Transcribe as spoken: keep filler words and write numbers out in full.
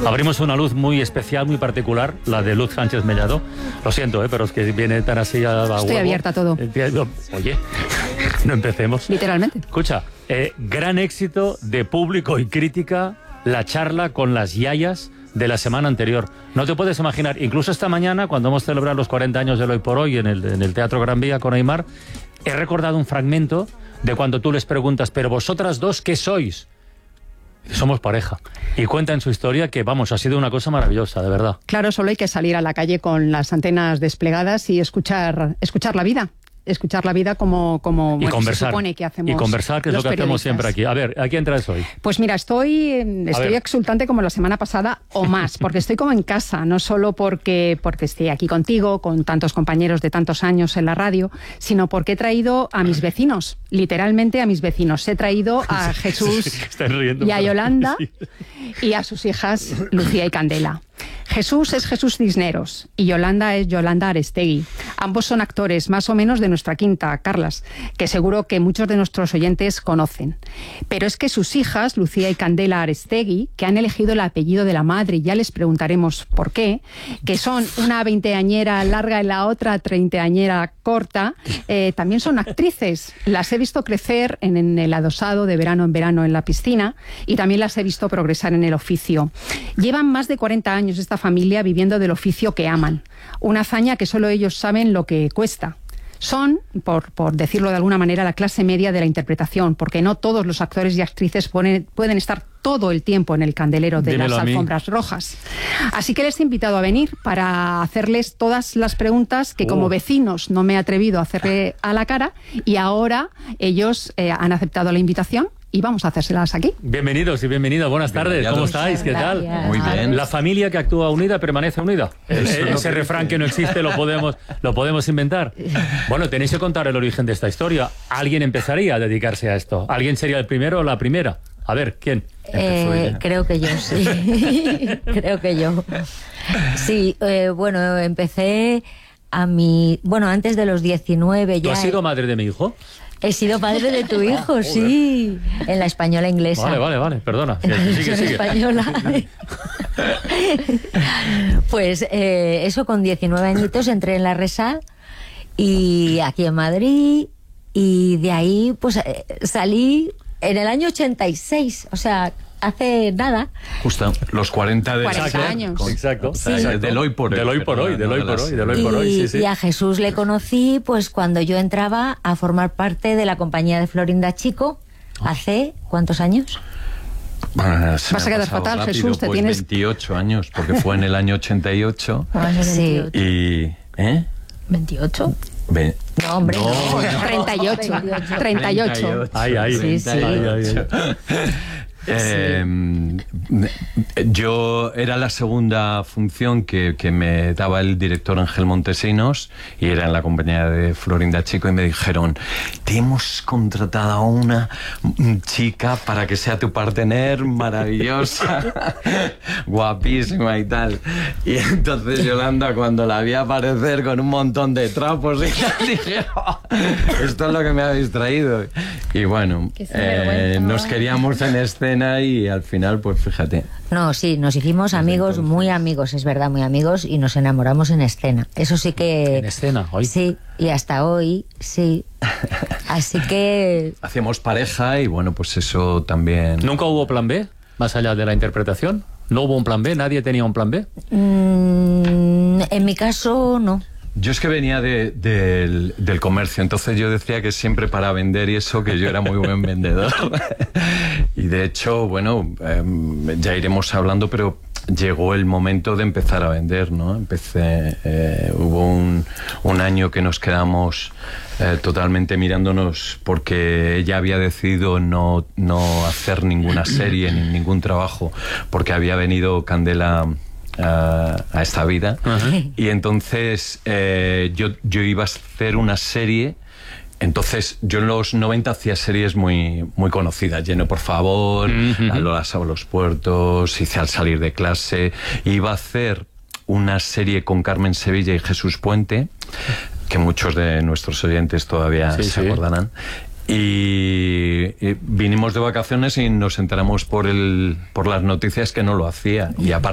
Abrimos una luz muy especial, muy particular, la de Luz Sánchez Mellado. Lo siento, ¿eh? Pero es que viene tan así a la Estoy huevo. abierta a todo. Oye, no empecemos. Literalmente. Escucha, eh, gran éxito de público y crítica la charla con las yayas de la semana anterior. No te puedes imaginar, incluso esta mañana, cuando hemos celebrado los cuarenta años del Hoy por Hoy en el, en el Teatro Gran Vía con Aimar, he recordado un fragmento de cuando tú les preguntas, pero vosotras dos, ¿qué sois? Somos pareja. Y cuentan su historia que, vamos, ha sido una cosa maravillosa, de verdad. Claro, solo hay que salir a la calle con las antenas desplegadas y escuchar, escuchar la vida. Escuchar la vida como, como Y bueno, conversar. se supone que hacemos. Y conversar, que es lo los que hacemos periodistas. siempre aquí. A ver, ¿a quién traes hoy? Pues mira, estoy, estoy ver. exultante como la semana pasada o más, porque estoy como en casa, no solo porque, porque estoy aquí contigo, con tantos compañeros de tantos años en la radio, sino porque he traído a mis vecinos, literalmente a mis vecinos. He traído a Jesús y a Yolanda y a sus hijas Lucía y Candela. Jesús es Jesús Cisneros y Yolanda es Yolanda Arestegui. Ambos son actores más o menos de nuestra quinta, Carlas, que seguro que muchos de nuestros oyentes conocen. Pero es que sus hijas, Lucía y Candela Arestegui, que han elegido el apellido de la madre, y ya les preguntaremos por qué, que son una veinteañera larga y la otra treintañera corta, eh, también son actrices. Las he visto crecer en, en el adosado de verano en verano en la piscina y también las he visto progresar en el oficio. Llevan más de cuarenta años esta familia viviendo del oficio que aman, una hazaña que solo ellos saben lo que cuesta. Son, por, por decirlo de alguna manera, la clase media de la interpretación, porque no todos los actores y actrices pueden, pueden estar todo el tiempo en el candelero de Dímelo las a mí. alfombras rojas. Así que les he invitado a venir para hacerles todas las preguntas que como Uh. vecinos no me he atrevido a hacerle a la cara, y ahora ellos eh, han aceptado la invitación y vamos a hacérselas aquí. Bienvenidos y bienvenidas, buenas tardes, ¿cómo estáis? ¿Qué tal? Gracias. Muy bien. La familia que actúa unida permanece unida. Eso Eh, es lo Ese que refrán dice. que no existe lo podemos, lo podemos inventar. Bueno, tenéis que contar el origen de esta historia. ¿Alguien empezaría a dedicarse a esto? ¿Alguien sería el primero o la primera? A ver, ¿quién? Eh, creo que yo, sí. Creo que yo. Sí, eh, bueno, empecé a mi... Bueno, antes de los diecinueve ¿Tú ya... has sido madre de mi hijo? He sido padre de tu hijo, sí. En la española inglesa. Vale, vale, vale, perdona. En la Sigue, versión sigue. española. Pues eh, eso, con diecinueve añitos entré en la Resal y aquí en Madrid, y de ahí pues eh, salí en el año ochenta y seis, o sea, hace nada. Justo los cuarenta de cuarenta Exacto. años. Con- Exacto. o sea, Exacto. del hoy por hoy. Del hoy por hoy, del hoy por hoy, del hoy Y, por hoy, sí, sí. y a Jesús le conocí pues cuando yo entraba a formar parte de la compañía de Florinda Chico, hace ¿cuántos años? Bueno, se Vas me a ha quedar pasado fatal, rápido, Jesús, te pues tienes- veintiocho años, porque fue en el año ochenta y ocho. Sí. Y... ¿Eh? ¿veintiocho? Ve- No, hombre, no. treinta y ocho. treinta y ocho. Ay, ay, Sí, sí. ay, ay, ay. Eh, yo era la segunda función que, que me daba el director Ángel Montesinos, y era en la compañía de Florinda Chico, y me dijeron: te hemos contratado a una chica para que sea tu partener, maravillosa, guapísima y tal. Y entonces Yolanda, cuando la vi aparecer con un montón de trapos, y tal, dije: "Oh, esto es lo que me habéis traído". Y bueno, Qué eh, sinvergüenza. nos queríamos en escena, y al final, pues fíjate. No, sí, nos hicimos amigos, muy amigos, es verdad, muy amigos, y nos enamoramos en escena. Eso sí que... En escena, hoy. Sí, y hasta hoy, sí. Así que... Hacíamos pareja y bueno, pues eso también... ¿Nunca hubo plan B, más allá de la interpretación? ¿No hubo un plan B? ¿Nadie tenía un plan B? mm, en mi caso, no. Yo es que venía de- del, del comercio, entonces yo decía que siempre para vender y eso, que yo era muy buen vendedor. Y de hecho, bueno, eh, ya iremos hablando, pero llegó el momento de empezar a vender, ¿no? Empecé, eh, hubo un, un año que nos quedamos eh, totalmente mirándonos, porque ella había decidido no, no hacer ninguna serie ni ningún trabajo, porque había venido Candela a, a esta vida. Ajá. Y entonces eh, yo, yo iba a hacer una serie. Entonces yo en los noventa hacía series muy, muy conocidas: Lleno por favor, Uh-huh. La Lola Sabo los puertos, hice Al salir de clase. Iba a hacer una serie con Carmen Sevilla y Jesús Puente, que muchos de nuestros oyentes todavía Sí, se sí. acordarán. Y, y vinimos de vacaciones y nos enteramos por el por las noticias que no lo hacía, y aparte